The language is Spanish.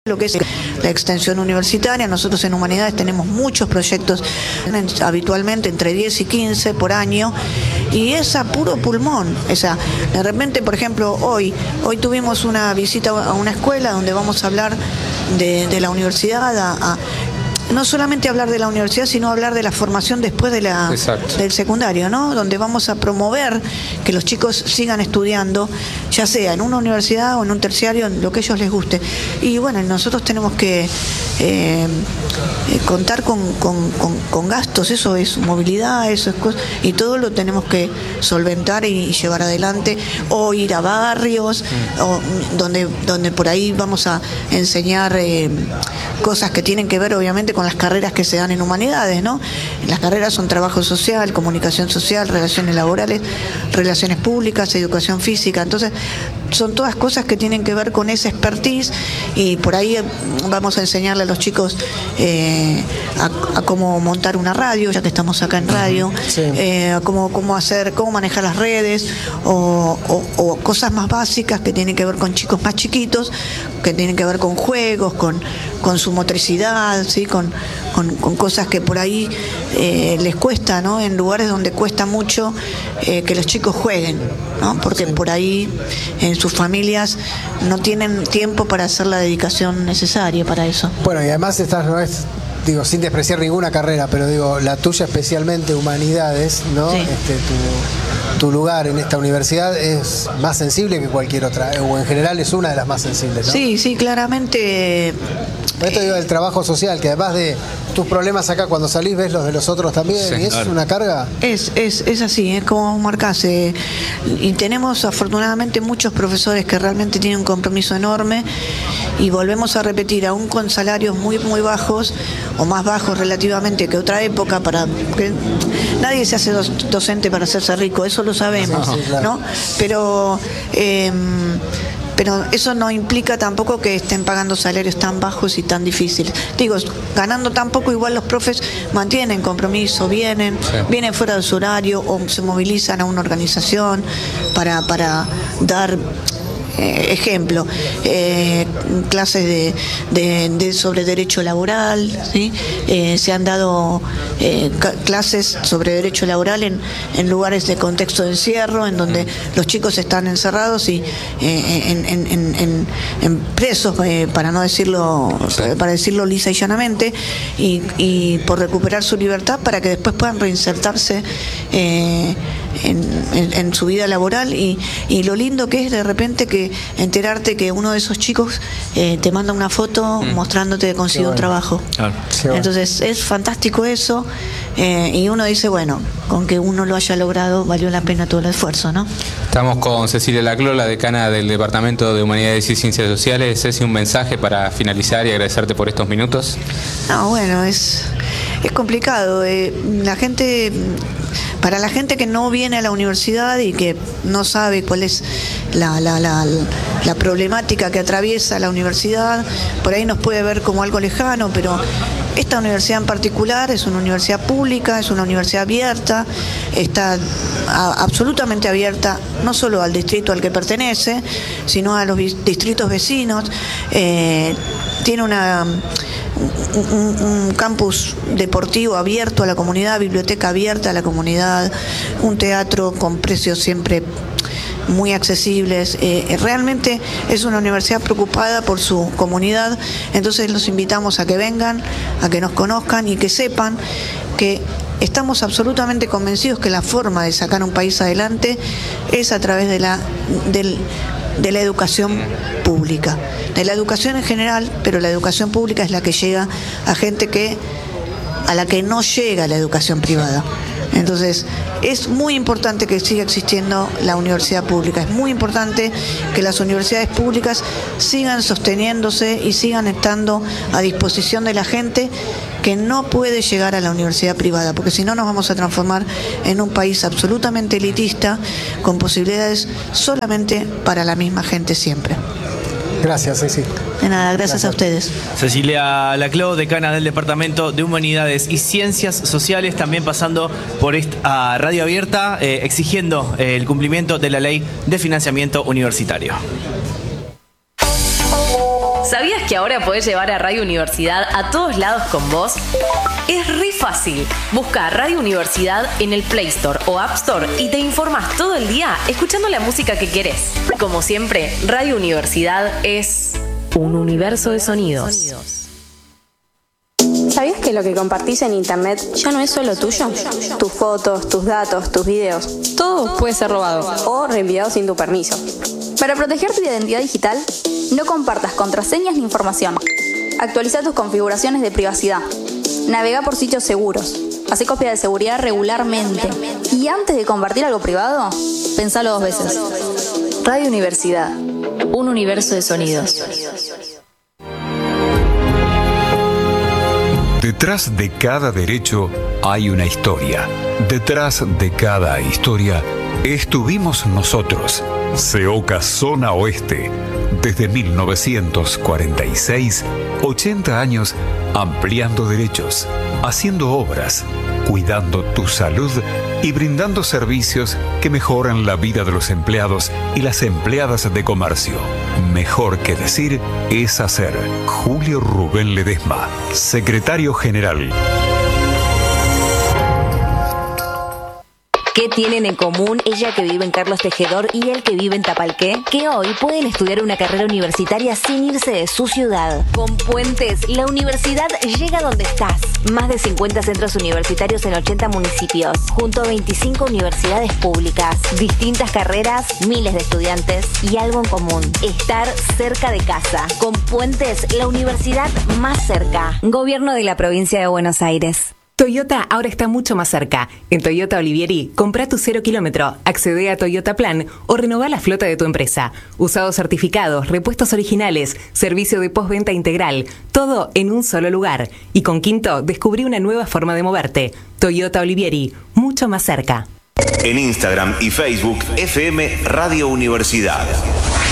lo que es la extensión universitaria. Nosotros en Humanidades tenemos muchos proyectos, habitualmente entre 10 y 15 por año, y es a puro pulmón. O sea, de repente, por ejemplo, hoy tuvimos una visita a una escuela donde vamos a hablar de la universidad, no solamente hablar de la universidad, sino hablar de la formación después de del secundario, ¿no? Donde vamos a promover que los chicos sigan estudiando, ya sea en una universidad o en un terciario, en lo que a ellos les guste. Y bueno, nosotros tenemos que contar con gastos, eso es movilidad, eso es cosas, y todo lo tenemos que solventar y llevar adelante, o ir a barrios, o donde por ahí vamos a enseñar cosas que tienen que ver obviamente con las carreras que se dan en Humanidades, ¿no? Las carreras son trabajo social, comunicación social, relaciones laborales, relaciones públicas, educación física. Entonces, son todas cosas que tienen que ver con esa expertise, y por ahí vamos a enseñarle a los chicos a cómo montar una radio, ya que estamos acá en radio, sí. Cómo manejar las redes, o cosas más básicas que tienen que ver con chicos más chiquitos, que tienen que ver con juegos, con su motricidad, ¿sí? Con cosas que por ahí les cuesta, ¿no? En lugares donde cuesta mucho que los chicos jueguen, ¿no? Porque sí, por ahí en sus familias no tienen tiempo para hacer la dedicación necesaria para eso. Bueno, y además estas no es, digo, sin despreciar ninguna carrera, pero digo, la tuya especialmente Humanidades, ¿no? Sí. Tu lugar en esta universidad es más sensible que cualquier otra, o en general es una de las más sensibles, ¿no? Sí, claramente. Esto digo del trabajo social, que además de tus problemas acá, cuando salís ves los de los otros también, sí, y es claro, una carga. Es así, es como marcás. Y tenemos afortunadamente muchos profesores que realmente tienen un compromiso enorme, y volvemos a repetir, aún con salarios muy bajos, o más bajos relativamente que otra época, que nadie se hace docente para hacerse rico, eso lo sabemos, sí, claro, ¿no? Pero eso no implica tampoco que estén pagando salarios tan bajos y tan difíciles. Digo, ganando tan poco, igual los profes mantienen compromiso, vienen fuera de su horario, o se movilizan a una organización para dar ejemplo, clases sobre derecho laboral, ¿sí? Se han dado clases sobre derecho laboral en lugares de contexto de encierro, en donde los chicos están encerrados y en presos, para no decirlo, para decirlo lisa y llanamente, y por recuperar su libertad, para que después puedan reinsertarse en su vida laboral, y lo lindo que es de repente que enterarte que uno de esos chicos te manda una foto mostrándote que consiguió un trabajo. Claro. Entonces es fantástico eso, y uno dice, bueno, con que uno lo haya logrado valió la pena todo el esfuerzo, ¿no? Estamos con Cecilia Laclau, la decana del Departamento de Humanidades y Ciencias Sociales. Ceci, un mensaje para finalizar y agradecerte por estos minutos. No, bueno, es complicado. Para la gente que no viene a la universidad y que no sabe cuál es la problemática que atraviesa la universidad, por ahí nos puede ver como algo lejano, pero esta universidad en particular es una universidad pública, es una universidad abierta, está absolutamente abierta no solo al distrito al que pertenece, sino a los distritos vecinos. Tiene un campus deportivo abierto a la comunidad, biblioteca abierta a la comunidad, un teatro con precios siempre muy accesibles. Realmente es una universidad preocupada por su comunidad, entonces los invitamos a que vengan, a que nos conozcan y que sepan que estamos absolutamente convencidos que la forma de sacar un país adelante es a través de la educación pública, de la educación en general, pero la educación pública es la que llega a gente a la que no llega la educación privada. Entonces, es muy importante que siga existiendo la universidad pública, es muy importante que las universidades públicas sigan sosteniéndose y sigan estando a disposición de la gente que no puede llegar a la universidad privada, porque si no nos vamos a transformar en un país absolutamente elitista, con posibilidades solamente para la misma gente siempre. Gracias, Ceci. De nada, gracias a ustedes. Cecilia Laclau, decana del Departamento de Humanidades y Ciencias Sociales, también pasando por esta radio abierta, exigiendo el cumplimiento de la Ley de Financiamiento Universitario. ¿Sabías que ahora podés llevar a Radio Universidad a todos lados con vos? Es re fácil. Busca Radio Universidad en el Play Store o App Store y te informas todo el día escuchando la música que querés. Como siempre, Radio Universidad es un universo de sonidos. ¿Sabías que lo que compartís en internet ya no es solo tuyo? Tus fotos, tus datos, tus videos, todo puede ser robado o reenviado sin tu permiso. Para proteger tu identidad digital, no compartas contraseñas ni información. Actualiza tus configuraciones de privacidad. Navega por sitios seguros. Hacé copia de seguridad regularmente. Y antes de compartir algo privado, pensalo 2 veces. Radio Universidad, un universo de sonidos. Detrás de cada derecho hay una historia. Detrás de cada historia estuvimos nosotros. CEOCA Zona Oeste. Desde 1946, 80 años ampliando derechos, haciendo obras, cuidando tu salud y brindando servicios que mejoran la vida de los empleados y las empleadas de comercio. Mejor que decir es hacer. Julio Rubén Ledesma, Secretario General. ¿Qué tienen en común ella que vive en Carlos Tejedor y él que vive en Tapalqué? Que hoy pueden estudiar una carrera universitaria sin irse de su ciudad. Con Puentes, la universidad llega donde estás. Más de 50 centros universitarios en 80 municipios, junto a 25 universidades públicas. Distintas carreras, miles de estudiantes y algo en común: estar cerca de casa. Con Puentes, la universidad más cerca. Gobierno de la provincia de Buenos Aires. Toyota ahora está mucho más cerca. En Toyota Olivieri, compra tu 0 kilómetro, accede a Toyota Plan o renová la flota de tu empresa. Usados certificados, repuestos originales, servicio de postventa integral, todo en un solo lugar. Y con Quinto, descubrí una nueva forma de moverte. Toyota Olivieri, mucho más cerca. En Instagram y Facebook, FM Radio Universidad.